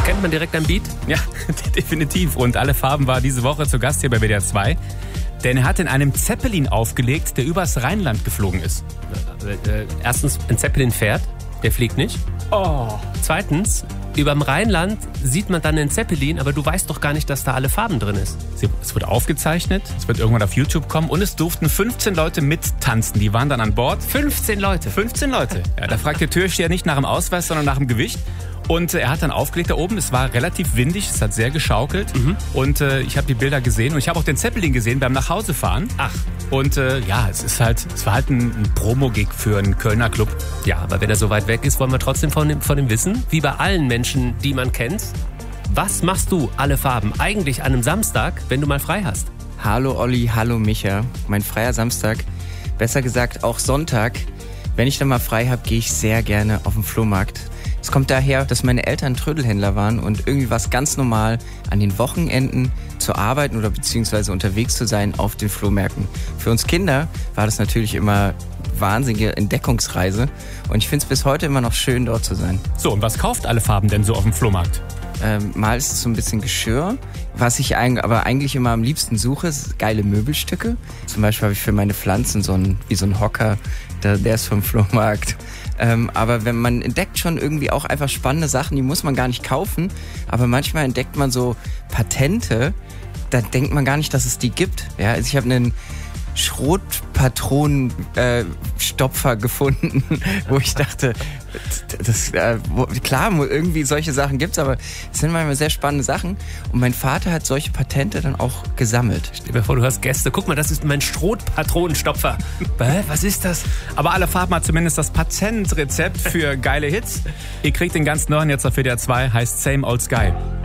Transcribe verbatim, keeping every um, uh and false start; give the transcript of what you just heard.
Erkennt man direkt am Beat? Ja, definitiv. Und Alle Farben war diese Woche zu Gast hier bei W D R zwei. Denn er hat in einem Zeppelin aufgelegt, der übers Rheinland geflogen ist. Äh, äh, erstens, ein Zeppelin fährt, der fliegt nicht. Oh. Zweitens, überm Rheinland sieht man dann einen Zeppelin, aber du weißt doch gar nicht, dass da Alle Farben drin ist. Es wird aufgezeichnet, es wird irgendwann auf YouTube kommen und es durften fünfzehn Leute mittanzen. Die waren dann an Bord. fünfzehn Leute? fünfzehn Leute. Ja, da fragt der Türsteher nicht nach dem Ausweis, sondern nach dem Gewicht. Und er hat dann aufgelegt da oben. Es war relativ windig, es hat sehr geschaukelt. Mhm. Und äh, ich habe die Bilder gesehen und ich habe auch den Zeppelin gesehen beim Nachhausefahren. Ach. Und äh, ja, es ist halt, es war halt ein, ein Promo-Gig für einen Kölner Club. Ja, aber wenn er so weit weg ist, wollen wir trotzdem von dem, von dem wissen, wie bei allen Menschen, die man kennt. Was machst du, Alle Farben, eigentlich an einem Samstag, wenn du mal frei hast? Hallo Olli, hallo Micha. Mein freier Samstag, besser gesagt auch Sonntag. Wenn ich dann mal frei habe, gehe ich sehr gerne auf den Flohmarkt. Es kommt daher, dass meine Eltern Trödelhändler waren und irgendwie war es ganz normal, an den Wochenenden zu arbeiten oder beziehungsweise unterwegs zu sein auf den Flohmärkten. Für uns Kinder war das natürlich immer wahnsinnige Entdeckungsreise und ich finde es bis heute immer noch schön, dort zu sein. So, und was kauft Alle Farben denn so auf dem Flohmarkt? Ähm, mal ist es so ein bisschen Geschirr. Was ich eigentlich, aber eigentlich immer am liebsten suche, ist geile Möbelstücke. Zum Beispiel habe ich für meine Pflanzen so einen, wie so ein Hocker, der, der ist vom Flohmarkt. Ähm, aber wenn man entdeckt schon irgendwie auch einfach spannende Sachen, die muss man gar nicht kaufen. Aber manchmal entdeckt man so Patente, da denkt man gar nicht, dass es die gibt. Ja, also ich habe einen Schrotpatronenstopfer äh, gefunden, wo ich dachte, das, äh, wo, klar, irgendwie solche Sachen gibt's, aber es sind manchmal sehr spannende Sachen. Und mein Vater hat solche Patente dann auch gesammelt. Stell dir vor, du hast Gäste. Guck mal, das ist mein Schrotpatronenstopfer. Was ist das? Aber Alle Farben hat zumindest das Patentrezept für geile Hits. Ihr kriegt den ganz neuen jetzt auf W D R zwei, heißt Same Old Sky.